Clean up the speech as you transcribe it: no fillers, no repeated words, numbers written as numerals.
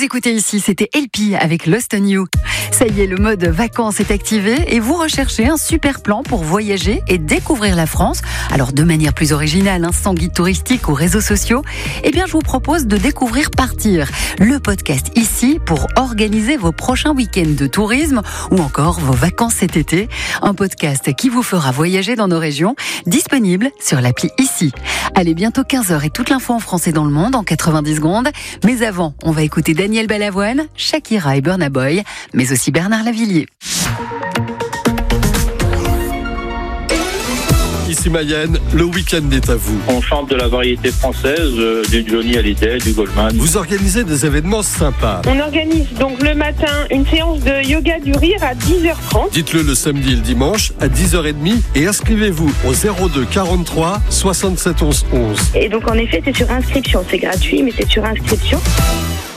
Vous écoutez ici, c'était LP avec Lost on You. Ça y est, le mode vacances est activé et vous recherchez un super plan pour voyager et découvrir la France. Alors de manière plus originale, sans guide touristique ou réseaux sociaux, eh bien je vous propose de découvrir Partir, le podcast ici pour organiser vos prochains week-ends de tourisme ou encore vos vacances cet été. Un podcast qui vous fera voyager dans nos régions, disponible sur l'appli ici. Allez, bientôt 15h et toute l'info en français dans le monde en 90 secondes. Mais avant, on va écouter Daniel Balavoine, Shakira et Burna Boy, mais aussi Bernard Lavilliers. Ici Mayenne, le week-end est à vous. On chante de la variété française, du Johnny Hallyday, du Goldman. Vous organisez des événements sympas. On organise donc le matin une séance de yoga du rire à 10h30. Dites-le le samedi et le dimanche à 10h30 et inscrivez-vous au 02 43 67 11 11. Et donc en effet c'est sur inscription, c'est gratuit mais c'est sur inscription.